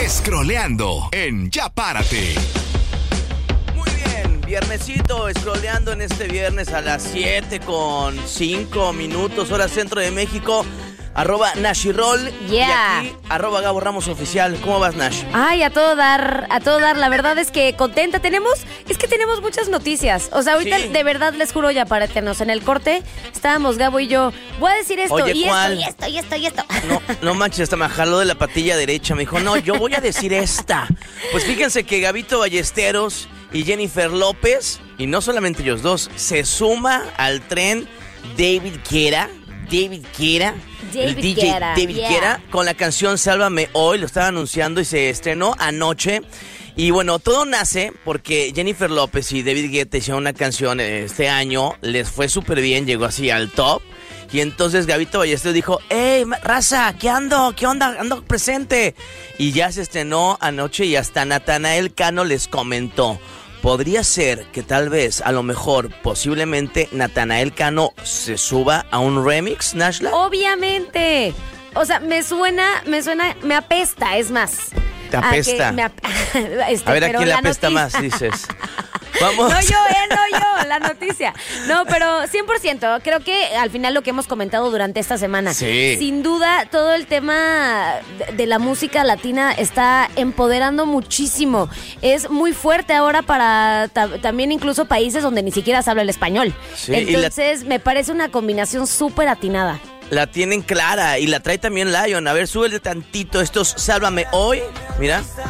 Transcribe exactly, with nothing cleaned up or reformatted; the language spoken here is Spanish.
Scrolleando en Ya Párate. Muy bien, viernesito, scrolleando en este viernes a las siete con cinco minutos, hora centro de México. Arroba Nashirol. Yeah. Y aquí, arroba Gabo Ramos Oficial. ¿Cómo vas, Nash? Ay, a todo dar, a todo dar. La verdad es que contenta. Tenemos, es que tenemos muchas noticias. O sea, ahorita Sí. de verdad les juro, ya páratenos. En el corte estábamos Gabo y yo. Voy a decir esto, Oye, y ¿cuál? esto, y esto, y esto, y esto. No, no manches, hasta me jaló de la patilla derecha. Me dijo, no, yo voy a decir esta. Pues fíjense que Gabito Ballesteros y Jennifer López, y no solamente ellos dos, se suma al tren David Guetta. David Guetta. El David D J Guetta, David yeah. Guetta con la canción Sálvame Hoy, lo estaba anunciando y se estrenó anoche. Y bueno, todo nace porque Jennifer López y David Guetta hicieron una canción este año, les fue súper bien, llegó así al top. Y entonces Gabito Ballesteros dijo, hey, raza, ¿qué ando? ¿Qué onda? Ando presente. Y ya se estrenó anoche y hasta Natanael Cano les comentó. Podría ser que tal vez, a lo mejor, posiblemente, Natanael Cano se suba a un remix, Nashla. Obviamente. O sea, me suena, me suena, me apesta, es más. Te apesta. A, que me ap- este, A ver, ¿a pero quién le la apesta noticia- más, dices? Vamos. No yo, eh, no yo, la noticia. No, pero cien por ciento, creo que al final lo que hemos comentado durante esta semana. Sí. Sin duda, todo el tema de, de la música latina está empoderando muchísimo. Es muy fuerte ahora para ta- también incluso países donde ni siquiera se habla el español. Sí, y la- Entonces, me parece una combinación súper atinada. La tienen clara y la trae también Lion. A ver, súbele tantito estos Sálvame Hoy. Mira.